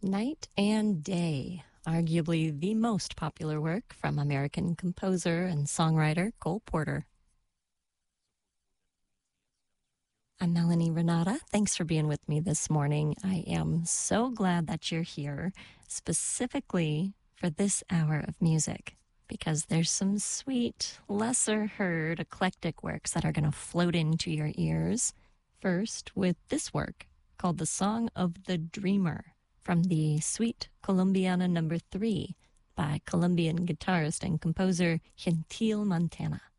Night and Day, arguably the most popular work from American composer and songwriter Cole Porter. I'm Melanie Renata. Thanks for being with me this morning. I am so glad that you're here, specifically for this hour of music, because there's some sweet, lesser heard, eclectic works that are going to float into your ears. First, with this work called The Song of the Dreamer from the Suite Colombiana No. 3 by Colombian guitarist and composer Gentil Montana.